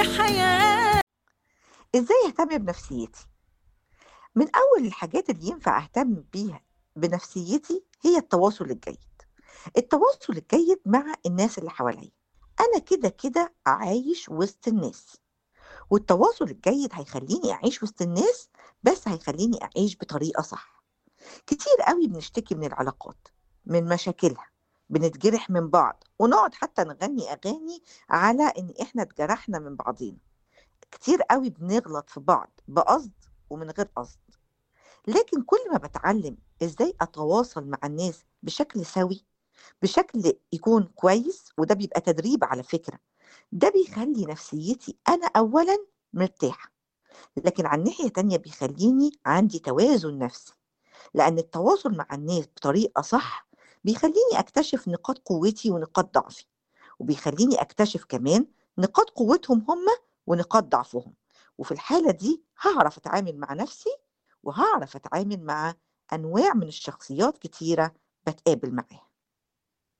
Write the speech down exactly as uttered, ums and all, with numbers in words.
حياة. إزاي أهتم بنفسيتي؟ من أول الحاجات اللي ينفع أهتم بيها بنفسيتي هي التواصل الجيد. التواصل الجيد مع الناس اللي حواليا. أنا كده كده عايش وسط الناس، والتواصل الجيد هيخليني أعيش وسط الناس، بس هيخليني أعيش بطريقة صح. كتير قوي بنشتكي من العلاقات، من مشاكلها، بنتجرح من بعض ونقعد حتى نغني أغاني على إن إحنا اتجرحنا من بعضينا. كتير قوي بنغلط في بعض بقصد ومن غير قصد. لكن كل ما باتعلم إزاي أتواصل مع الناس بشكل سَوِي، بشكل يكون كويس، وده بيبقى تدريب على فكرة، ده بيخلّي نفسيتي أنا أولًا مرتاحة، لكن على الناحية التانية بيخلّيني عندي توازن نفسي، لأن التواصل مع الناس بطريقة صح بيخلّيني أكتشف نقاط قوتي ونقاط ضعفي، وبيخلّيني أكتشف كمان نقاط قوتهم هم ونقاط ضعفهم، وفي الحالة دي هاعرف أتعامل مع نفسي، وهاعرف أتعامل مع أنواع من الشخصيات كتيرة باتقابل معاها.